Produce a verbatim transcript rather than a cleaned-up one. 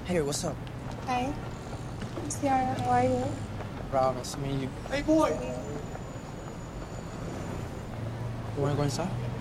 Hey, what's up? Hi, Ciara, how are you? Rob, nice to meet you. Hey, boy. You wanna go inside?